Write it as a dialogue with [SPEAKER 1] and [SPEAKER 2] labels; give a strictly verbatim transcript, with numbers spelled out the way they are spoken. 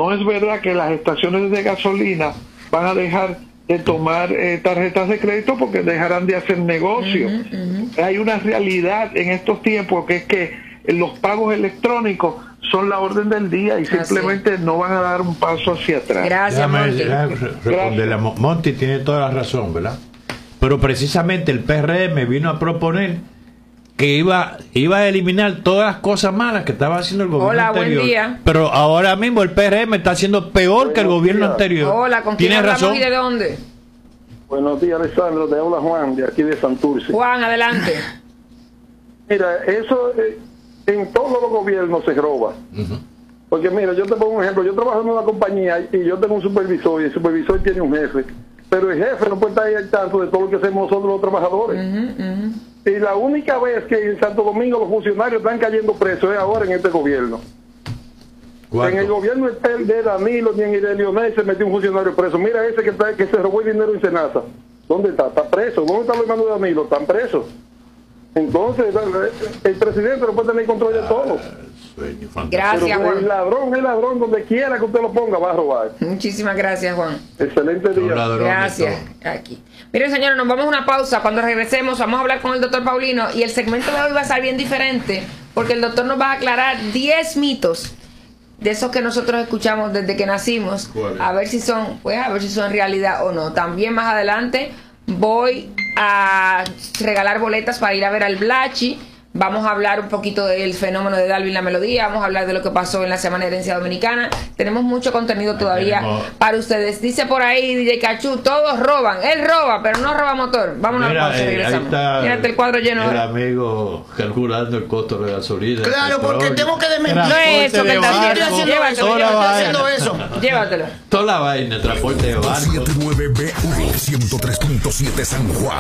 [SPEAKER 1] no es verdad que las estaciones de gasolina van a dejar de tomar eh, tarjetas de crédito porque dejarán de hacer negocio. Uh-huh, uh-huh. Hay una realidad en estos tiempos que es que los pagos electrónicos son la orden del día y simplemente no van a dar un paso hacia atrás.
[SPEAKER 2] Gracias, Monty. Responderle, Monty tiene toda la razón, ¿verdad? Pero precisamente el P R M vino a proponer que iba iba a eliminar todas las cosas malas que estaba haciendo el gobierno
[SPEAKER 3] Hola,
[SPEAKER 2] anterior.
[SPEAKER 3] Buen día.
[SPEAKER 2] Pero ahora mismo el P R M está haciendo peor Buenos que el gobierno días. anterior.
[SPEAKER 3] Hola, ¿con quién
[SPEAKER 2] ¿Tiene
[SPEAKER 3] hablamos
[SPEAKER 2] razón?
[SPEAKER 3] y de dónde?
[SPEAKER 4] Buenos días, Alessandro. Te habla Juan, de aquí de Santurce.
[SPEAKER 3] Juan, adelante.
[SPEAKER 4] Mira, eso eh, en todos los gobiernos se roba. Uh-huh. Porque mira, yo te pongo un ejemplo. Yo trabajo en una compañía y yo tengo un supervisor y el supervisor tiene un jefe. Pero el jefe no puede estar ahí al tanto de todo lo que hacemos nosotros los trabajadores. Uh-huh, uh-huh. Y la única vez que en Santo Domingo los funcionarios están cayendo presos es ahora en este gobierno. ¿Cuánto? En el gobierno de Danilo ni en el de Leonel se metió un funcionario preso. Mira ese que, está, que se robó el dinero en Senasa. ¿Dónde está? Está preso. ¿Dónde está los hermanos de Danilo? Están presos. Entonces, el presidente no puede tener control de todo.
[SPEAKER 3] Gracias,
[SPEAKER 4] Pero
[SPEAKER 3] Juan.
[SPEAKER 4] El ladrón, el ladrón, donde quiera que usted lo ponga, va a robar.
[SPEAKER 3] Muchísimas gracias, Juan.
[SPEAKER 4] Excelente día.
[SPEAKER 3] Gracias. Aquí. Miren, señores, nos vamos a una pausa. Cuando regresemos, vamos a hablar con el doctor Paulino. Y el segmento de hoy va a ser bien diferente, porque el doctor nos va a aclarar diez mitos de esos que nosotros escuchamos desde que nacimos. A ver si son, pues, a ver si son realidad o no. También más adelante voy a regalar boletas para ir a ver al Blachi. Vamos a hablar un poquito del fenómeno de Dalvin La Melodía. Vamos a hablar de lo que pasó en la Semana de Herencia Dominicana. Tenemos mucho contenido todavía para ustedes. Dice por ahí D J Cachú, todos roban. Él roba, pero no roba motor. Vamos a la pausa y regresamos.
[SPEAKER 2] Mírate
[SPEAKER 3] el cuadro lleno.
[SPEAKER 2] El amigo calculando el costo de la gasolina.
[SPEAKER 5] Claro, porque tengo que desmentir.
[SPEAKER 3] No es eso que está haciendo. Llévatelo,
[SPEAKER 5] llévatelo. Eso.
[SPEAKER 3] Llévatelo.
[SPEAKER 2] Toda la vaina, transporte de barco.
[SPEAKER 6] ciento nueve B uno, ciento tres punto siete San Juan.